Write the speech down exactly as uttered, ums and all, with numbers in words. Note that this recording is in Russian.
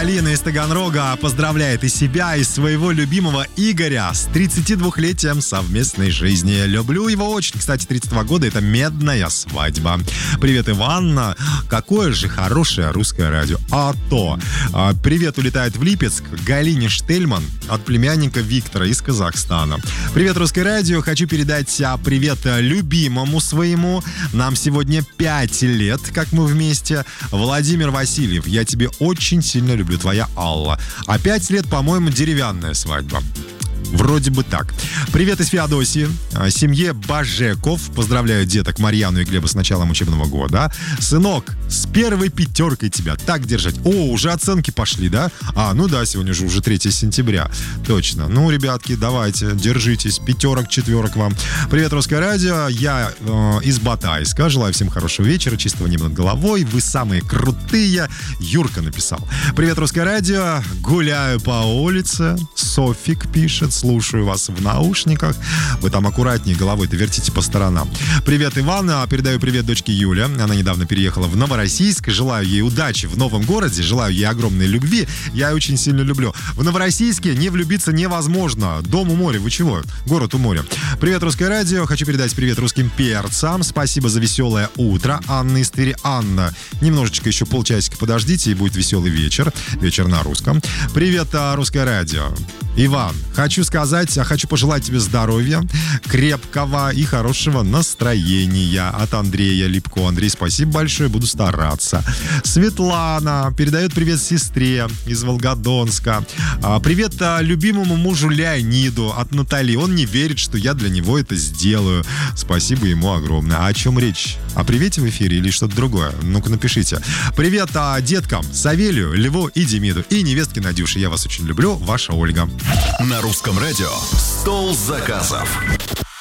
Галина из Таганрога поздравляет и себя, и своего любимого Игоря с тридцатидвухлетием совместной жизни. Люблю его очень. Кстати, тридцать два года — это медная свадьба. Привет, Иванна. Какое же хорошее русское радио. А то. Привет улетает в Липецк Галине Штельман от племянника Виктора из Казахстана. Привет, русское радио. Хочу передать привет любимому своему. Нам сегодня пять лет, как мы вместе. Владимир Васильев, я тебя очень сильно люблю, твоя Алла. А пять лет, по-моему, деревянная свадьба. Вроде бы так. Привет из Феодосии. Семье Бажеков. Поздравляю деток Марьяну и Глеба с началом учебного года. Сынок, с первой пятеркой тебя. Так держать. О, уже оценки пошли, да? А, ну да, сегодня же уже третье сентября. Точно. Ну, ребятки, давайте, держитесь. Пятерок, четверок вам. Привет, русское радио. Я э, из Батайска. Желаю всем хорошего вечера, чистого неба над головой. Вы самые крутые. Юрка написал. Привет, русское радио. Гуляю по улице. Софик пишет. Слушаю вас в наушниках. Вы там аккуратнее головой-то вертите по сторонам. Привет, Иван. Передаю привет дочке Юле. Она недавно переехала в Новороссийск. Желаю ей удачи в новом городе. Желаю ей огромной любви. Я очень сильно люблю. В Новороссийске не влюбиться невозможно. Дом у моря. Вы чего? Город у моря. Привет, русское радио. Хочу передать привет русским перцам. Спасибо за веселое утро. Анна из Твери. Анна, немножечко еще полчасика подождите, и будет веселый вечер. Вечер на русском. Привет, русское радио. Иван, хочу сказать, хочу пожелать тебе здоровья, крепкого и хорошего настроения от Андрея Липко. Андрей, спасибо большое, буду стараться. Светлана передает привет сестре из Волгодонска. Привет любимому мужу Леониду от Натальи. Он не верит, что я для него это сделаю. Спасибо ему огромное. А о чем речь? О привете в эфире или что-то другое? Ну-ка напишите. Привет деткам Савелию, Льву и Демиду. И невестке Надюше. Я вас очень люблю. Ваша Ольга. На русском радио «Стол заказов».